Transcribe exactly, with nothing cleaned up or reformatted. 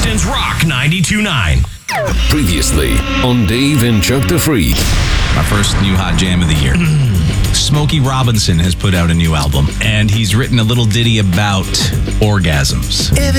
Kingston's Rock ninety-two point nine. Previously on Dave and Chuck the Freak. My first new hot jam of the year. Smokey Robinson has put out a new album, and he's written a little ditty about orgasms. If